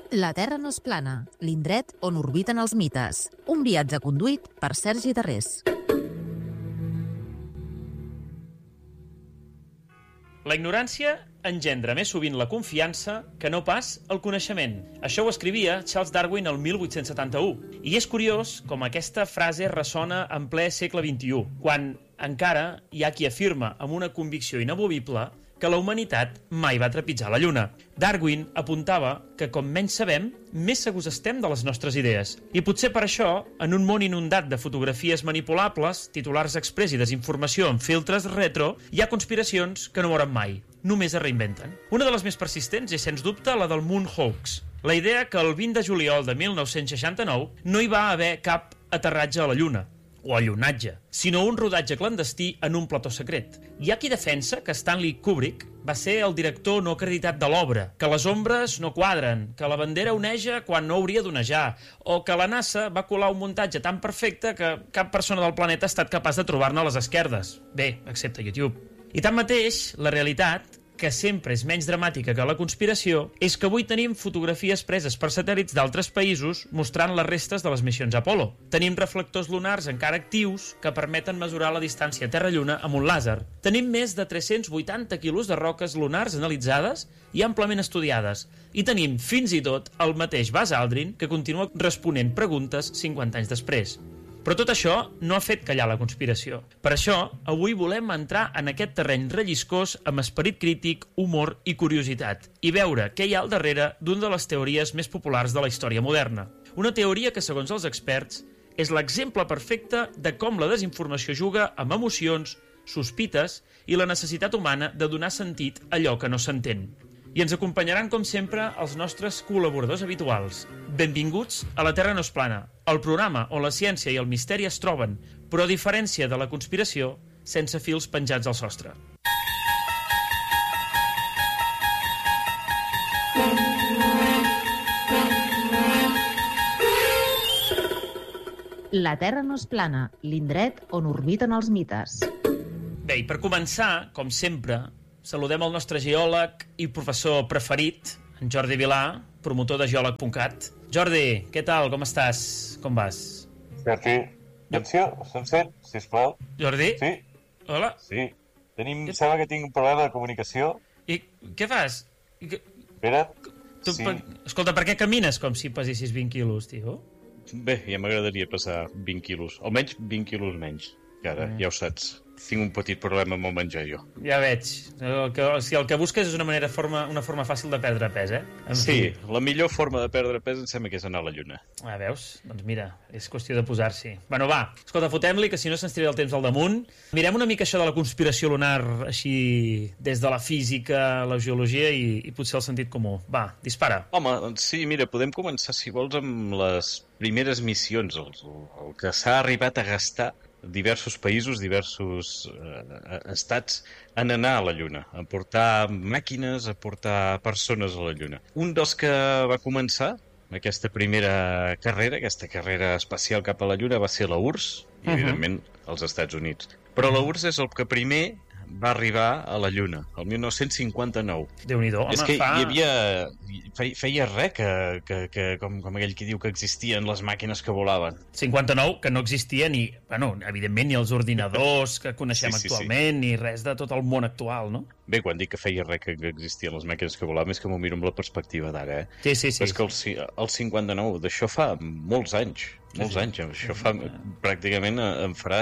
La Terra no és plana, l'indret on orbiten els mites. Un viatge conduït per Sergi Tarrés. La ignorància engendra més sovint la confiança que no pas el coneixement. Això ho escrivia Charles Darwin el 1871. I és curiós com aquesta frase ressona en ple segle XXI, quan encara hi ha qui afirma amb una convicció inamovible que la humanitat mai va trepitjar la Lluna. Darwin apuntava que com menys sabem, més segurs estem de les nostres idees. I potser per això, en un món inundat de fotografies manipulables, titulars express i desinformació amb filtres retro, hi ha conspiracions que no moren mai. Només es reinventen. Una de les més persistents és, sens dubte, la del Moon Hoax. La idea que el 20 de juliol de 1969 no hi va haver cap aterratge a la Lluna, o allunatge, sinó un rodatge clandestí en un plató secret. Hi ha qui defensa que Stanley Kubrick va ser el director no acreditat de l'obra, que les ombres no quadren, que la bandera oneja quan no hauria d'onejar, o que la NASA va colar un muntatge tan perfecte que cap persona del planeta ha estat capaç de trobar-ne a les esquerdes. Bé, excepte YouTube. I tanmateix, la realitat, que sempre és menys dramàtica que la conspiració, és que avui tenim fotografies preses per satèl·lits d'altres països mostrant les restes de les missions Apollo. Tenim reflectors lunars encara actius que permeten mesurar la distància Terra-Lluna amb un làser. Tenim més de 380 quilos de roques lunars analitzades i amplament estudiades. I tenim, fins i tot, el mateix Buzz Aldrin, que continua responent preguntes 50 anys després. Però tot això no ha fet callar la conspiració. Per això, avui volem entrar en aquest terreny relliscós amb esperit crític, humor i curiositat i veure què hi ha al darrere d'una de les teories més populars de la història moderna. Una teoria que, segons els experts, és l'exemple perfecte de com la desinformació juga amb emocions, sospites i la necessitat humana de donar sentit a allò que no s'entén. I ens acompanyaran, com sempre, els nostres col·laboradors habituals. Benvinguts a La Terra no és plana, el programa on la ciència i el misteri es troben, però a diferència de la conspiració, sense fils penjats al sostre. La Terra no és plana, l'indret on orbiten els mites. Bé, i per començar, com sempre, saludem el nostre geòleg i professor preferit, en Jordi Vilà, promotor de geòleg.cat. Jordi, què tal? Com estàs? Com vas? Sergi, atenció, se'm sisplau. Jordi? Sí? Hola? Sí. Sembla que tinc un problema de comunicació. I què fas? Espera't. Sí. Escolta, per què camines com si pesessis 20 quilos, tio? Bé, ja m'agradaria passar 20 quilos, almenys 20 quilos menys, que ara, ja ho saps. Tinc un petit problema amb el menjar, jo. Ja veig. El que busques és una forma fàcil de perdre pes, eh? Sí, la millor forma de perdre pes em sembla que és anar a la Lluna. Ah, veus? Doncs mira, és qüestió de posar-s'hi. Bueno, va, escolta, fotem-li, que si no se'ns tira el temps al damunt. Mirem una mica això de la conspiració lunar, així, des de la física, la geologia i potser el sentit comú. Va, dispara. Home, doncs sí, mira, podem començar, si vols, amb les primeres missions, el que s'ha arribat a gastar diversos països, diversos estats en anar a la Lluna, a portar màquines, a portar persones a la Lluna. Un dels que va començar aquesta primera carrera, aquesta carrera espacial cap a la Lluna, va ser la URSS, i evidentment als Estats Units. Però la URSS és el que primer va arribar a la Lluna, el 1959. Déu-n'hi-do, home, és que hi havia... Feia res que com aquell que diu que existien les màquines que volaven. 59, que no existia ni, bueno, evidentment, ni els ordinadors que coneixem actualment, ni res de tot el món actual, no? Bé, quan dic que feia res que existien les màquines que volaven és que m'ho miro amb la perspectiva d'ara, Sí. Però és que el 59, d'això fa molts anys. Això fa pràcticament em farà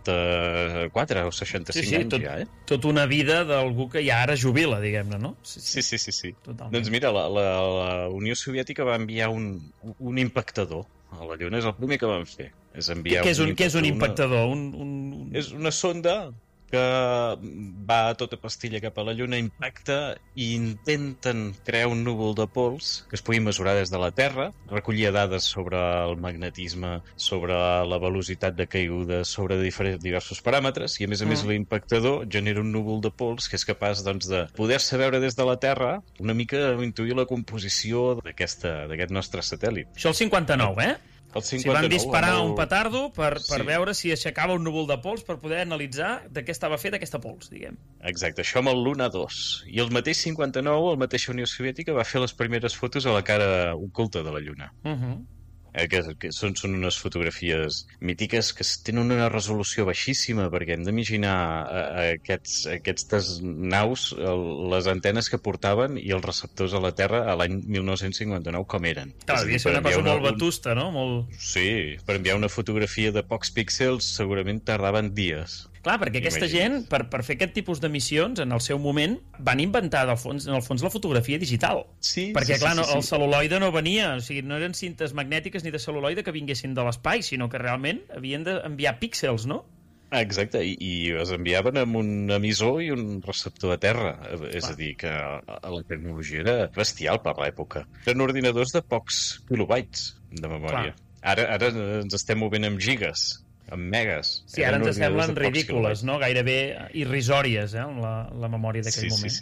64 o 65 anys ja, Tot una vida d'algú que ja ara jubila, diguem-ne, no? Sí. Totalment. Doncs mira, la Unió Soviètica va enviar un impactador a la Lluna, és el primer que van fer. Què és un impactador? És una sonda que va a tota pastilla cap a la Lluna, impacta i intenten crear un núvol de pols que es pugui mesurar des de la Terra, recollia dades sobre el magnetisme, sobre la velocitat de caiguda, sobre diversos paràmetres, i a més l'impactador genera un núvol de pols que és capaç doncs, de poder-se veure des de la Terra una mica intuir la composició d'aquest nostre satèl·lit. Això el 59, El 59, van disparar amb el- un petardo per Sí. veure si aixecava un núvol de pols per poder analitzar de què estava fet aquesta pols, diguem. Exacte, això amb el Luna 2. I el mateix 59, la mateixa Unió Soviètica, va fer les primeres fotos a la cara oculta de la Lluna. Que són unes fotografies mítiques que tenen una resolució baixíssima, perquè hem d'imaginar aquestes naus, les antenes que portaven i els receptors a la Terra a l'any 1959 com eren. Clar, És a dir, devia ser per una cosa enviar molt vetusta, no? Molt... Sí, per enviar una fotografia de pocs píxels segurament tardaven dies. Clar, perquè aquesta gent, per fer aquest tipus de missions, en el seu moment, van inventar, en el fons, la fotografia digital. Sí, Perquè, clar, sí. el cel·luloide no venia, o sigui, no eren cintes magnètiques ni de cel·luloide que vinguessin de l'espai, sinó que realment havien d'enviar píxels, no? Exacte, i es enviaven amb un emissor i un receptor a terra. És a dir, que la tecnologia era bestial per l'època. Eren ordinadors de pocs kilobytes de memòria. Ara ens estem movent amb gigas, amb megas. Sí, ara ens semblen ridícules, kilobytes. no? Gairebé irrisòries, la memòria d'aquell moment.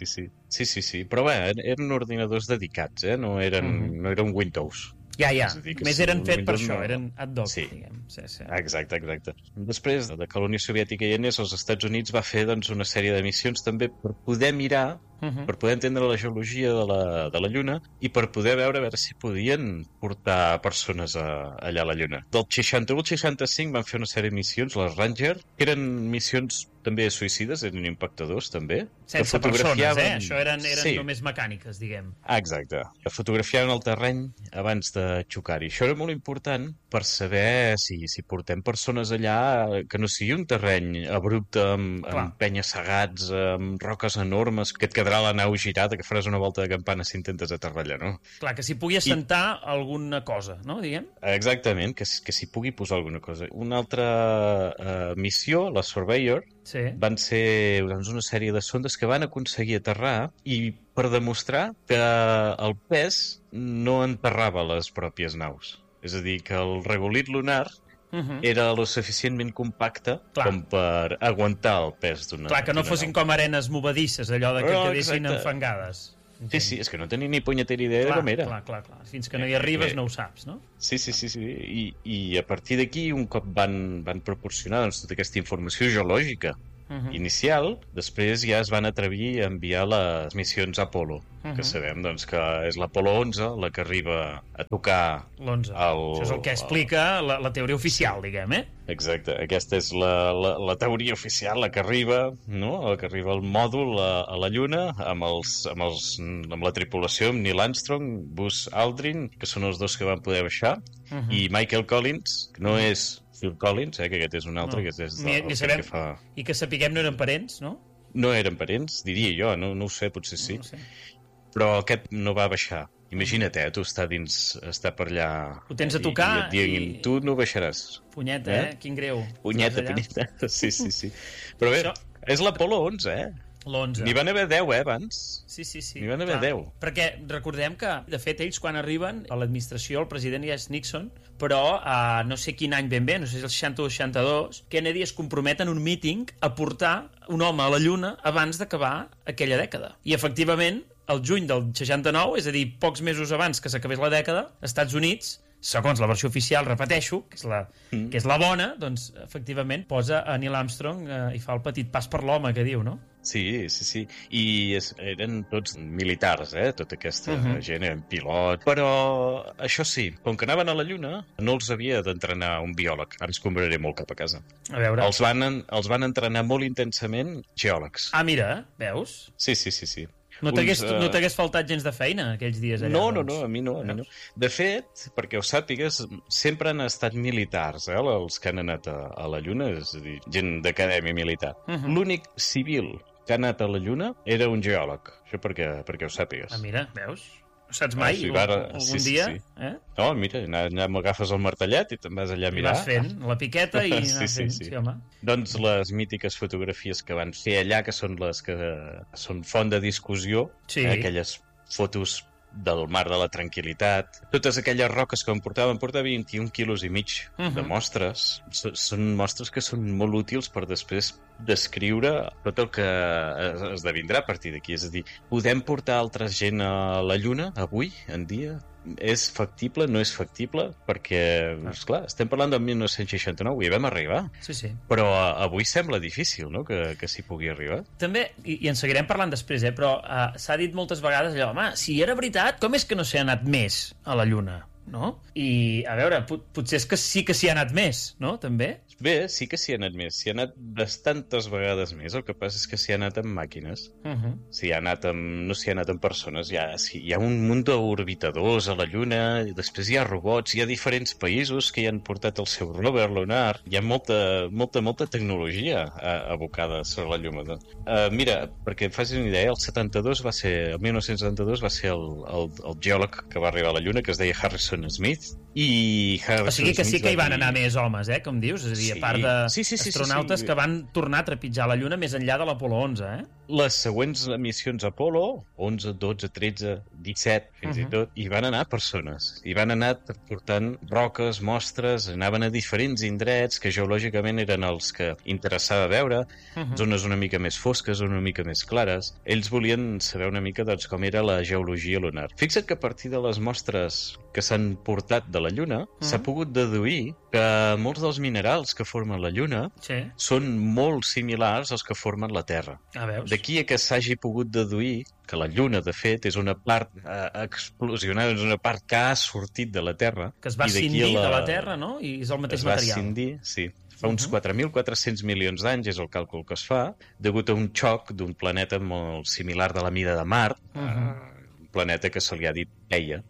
Sí. Però bé, eren ordinadors dedicats, no era un Windows. Ja. És a dir, que Més si eren un fet per Windows això, no- eren ad hoc, Sí. diguem. Sí. Exacte. Després de que la Unió Soviètica hi anés, els Estats Units va fer una sèrie de missions també per poder mirar, per poder entendre la geologia de la Lluna i per poder veure a veure si podien portar persones allà a la Lluna. Del 61 al 65 van fer una sèrie de missions, les Ranger, que eren missions també suïcides, eren impactadors també. Sense que persones, Això eren Sí. només mecàniques, diguem. Exacte. Que fotografiaven el terreny abans de xocar-hi. Això era molt important per saber si portem persones allà que no sigui un terreny abrupte amb penya-segats, amb roques enormes, que et quedarà la nau girada, que faràs una volta de campana si intentes aterrar allà, no? Clar, que s'hi pugui assentar alguna cosa, no, diguem? Exactament, que s'hi pugui posar alguna cosa. Una altra missió, la Surveyor, van ser una sèrie de sondes que van aconseguir aterrar i per demostrar que el pes no enterrava les pròpies naus. És a dir, que el regolit lunar era lo suficientment compacte com per aguantar el pes d'una... Clar, que no fossin com arenes movedisses, allò de que quedessin exacte. enfangades. Sí, és que no tenia ni punyetera idea de com era. Clar. Fins que no hi arribes no ho saps, no? Sí. I a partir d'aquí, un cop van proporcionar tota aquesta informació geològica inicial, després ja es van atrevir a enviar les missions Apollo, que sabem que és l'Apollo 11 la que arriba a tocar l'11. Això és el que explica la teoria oficial, diguem, Exacte, aquesta és la teoria oficial, la que arriba, no? La que arriba al mòdul a la Lluna amb la tripulació, amb Neil Armstrong, Buzz Aldrin, que són els dos que van poder baixar, i Michael Collins, que no és Phil Collins, que aquest és un altre, que és el que fa... I que sapiguem no eren parents, no? No eren parents, diria jo, no ho sé, potser sí. No ho sé. Però aquest no va baixar. Imagina't, tu estar per allà... Ho tens a tocar i et diguin, tu no baixaràs. Punyeta, Quin greu. Punyeta. Sí. Però bé, és l'Apollo 11, L'11. N'hi van haver 10, abans. Sí. N'hi van haver 10. Perquè recordem que, de fet, ells quan arriben a l'administració, el president ja és Nixon, però no sé quin any ben bé, no sé si el 60 o 62, Kennedy es compromet en un míting a portar un home a la Lluna abans d'acabar aquella dècada. I, efectivament, el juny del 69, és a dir, pocs mesos abans que s'acabés la dècada, als Estats Units, segons la versió oficial, repeteixo, que és la bona, doncs, efectivament, posa a Neil Armstrong i fa el petit pas per l'home, que diu, no? Sí. I eren tots militars, tota aquesta gent, eren pilots. Però, això sí, com que anaven a la Lluna, no els havia d'entrenar un biòleg. Ara ens compraré molt cap a casa. A veure... Els van entrenar molt intensament geòlegs. Ah, mira, veus? Sí. No t'hagués faltat gens de feina aquells dies allà? No, a mi no. De fet, perquè ho sàpigues, sempre han estat militars, els que han anat a la Lluna, és a dir, gent d'acadèmia militar. L'únic civil que ha anat a la Lluna era un geòleg, això perquè ho sàpigues. Ah, mira, veus? No saps mai, algun dia? No, mira, allà m'agafes el martellet i te'n vas allà a mirar. I vas fent la piqueta i anar fent, sí, home. Doncs les mítiques fotografies que van fer allà, que són les que són font de discussió, aquelles fotos del mar de la tranquil·litat, totes aquelles roques que em portaven 21 quilos i mig de mostres. Són mostres que són molt útils per després descriure tot el que esdevindrà a partir d'aquí. És a dir, podem portar altra gent a la Lluna avui en dia? és factible, no és factible, perquè, esclar, estem parlant del 1969, hi vam arribar. Sí. Però avui sembla difícil, no?, que s'hi pugui arribar. També, i en seguirem parlant després, però s'ha dit moltes vegades allò, home, si era veritat, com és que no s'hi ha anat més a la Lluna? No? I, a veure, potser és que sí que s'hi ha anat més, no? També? Bé, sí que s'hi ha anat més. S'hi ha anat bastantes vegades més. El que passa és que s'hi ha anat amb màquines. No s'hi ha anat amb persones. Hi ha un munt d'orbitadors a la Lluna, i després hi ha robots, hi ha diferents països que hi han portat el seu rover lunar. Hi ha molta tecnologia abocada sobre la Lluna. Mira, perquè et facis una idea, el 1972 va ser el geòleg que va arribar a la Lluna, que es deia Harrison Smith, i Harrison o sigui que sí Smith que hi van anar més homes, com dius? És a dir, a part d'astronautes que van tornar a trepitjar la Lluna més enllà de l'Apolo 11, Les següents missions Apolo, 11, 12, 13, 17, fins i tot, hi van anar persones. Hi van anar portant roques, mostres, anaven a diferents indrets que geològicament eren els que interessava veure, zones una mica més fosques, una mica més clares. Ells volien saber una mica com era la geologia lunar. Fixa't que a partir de les mostres que s'han portat de la Lluna, s'ha pogut deduir que molts dels minerals que formen la Lluna són molt similars als que formen la Terra. D'aquí a que s'hagi pogut deduir que la Lluna, de fet, és una part explosionada, és una part que ha sortit de la Terra. Que es va escindir de la Terra, no? I és el mateix material. Es va escindir, sí. Fa uns 4.400 milions d'anys és el càlcul que es fa, degut a un xoc d'un planeta molt similar de la mida de Mart, un planeta que se li ha dit Theia.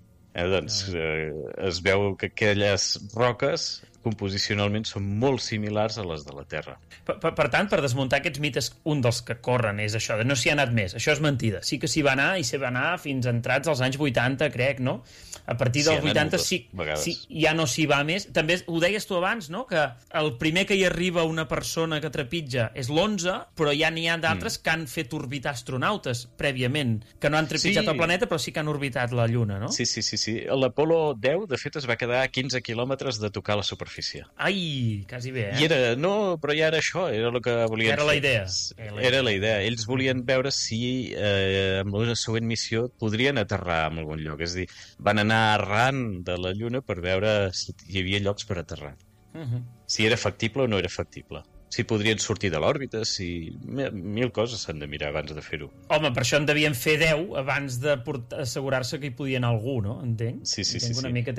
Es veu que aquelles roques composicionalment són molt similars a les de la Terra. Per tant, per desmuntar aquests mites, un dels que corren és això, de no s'hi ha anat més. Això és mentida. Sí que s'hi va anar, i s'hi va anar fins entrats als anys 80, crec, no? A partir dels 80 sí, ja no s'hi va més. També ho deies tu abans, no?, que el primer que hi arriba una persona que trepitja és l'11, però ja n'hi ha d'altres que han fet orbitar astronautes prèviament, que no han trepitjat el planeta, però sí que han orbitat la Lluna, no? Sí. L'Apolo 10, de fet, es va quedar a 15 quilòmetres de tocar la superfície. Ai, quasi bé, però ja era això, era el que volien fer. Era la idea. Era la idea. Ells volien veure si amb la següent missió podrien aterrar en algun lloc. És a dir, van anar arran de la Lluna per veure si hi havia llocs per aterrar. Si era factible o no era factible. Si podrien sortir de l'òrbita, si... Mil coses s'han de mirar abans de fer-ho. Home, per això en devien fer 10 abans de assegurar-se que hi podia anar algú, no? Entenc? Sí. Una mica